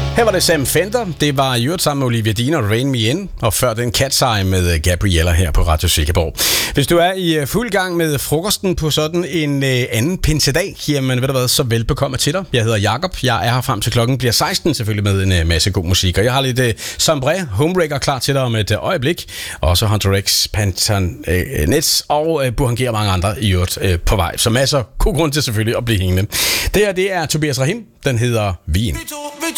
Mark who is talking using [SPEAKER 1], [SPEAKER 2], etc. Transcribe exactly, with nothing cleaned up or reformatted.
[SPEAKER 1] Her var det Sam Fender, det var i øvrigt sammen med Olivia Dean og Rain Me In, og før den Cat's Eye med Gabriella her på Radio Sikkerborg. Hvis du er i fuld gang med frokosten på sådan en øh, anden pinsedag, jamen ved du hvad, så velbekomme til dig. Jeg hedder Jakob, jeg er her frem til klokken bliver seksten, selvfølgelig med en øh, masse god musik, og jeg har lidt øh, Sombré, Homewrecker klar til dig om et øh, øjeblik, og så Hunter X, Panther øh, Nets og øh, Burhan G og mange andre i øvrigt øh, på vej. Så masser god grund til selvfølgelig at blive hængende. Det her, det er Tobias Rahim, den hedder Vin.